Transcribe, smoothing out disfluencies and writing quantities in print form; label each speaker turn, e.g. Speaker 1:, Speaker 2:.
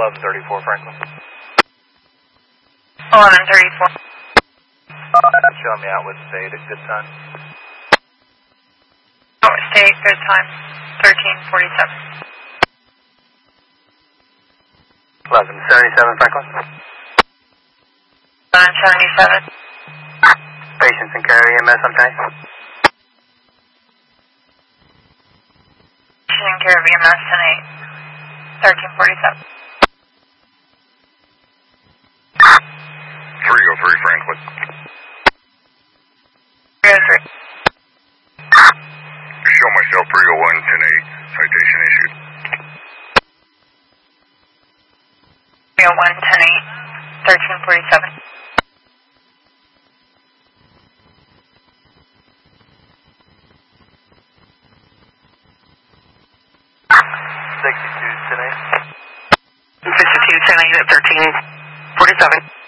Speaker 1: 1134 Franklin.
Speaker 2: 1134.
Speaker 1: Show me out with state at good time.
Speaker 2: State, good time, 1347.
Speaker 1: 1177 Franklin.
Speaker 2: 1177.
Speaker 1: Patients in care EMS on 10.
Speaker 2: Patient in care of EMS tonight, 1347.
Speaker 3: 303 Franklin.
Speaker 2: 303.
Speaker 3: Show myself 301 10-8. Citation issued.
Speaker 2: 301 10-8, 1347.
Speaker 1: 62 10-8.
Speaker 2: 62 10-8 at 1347.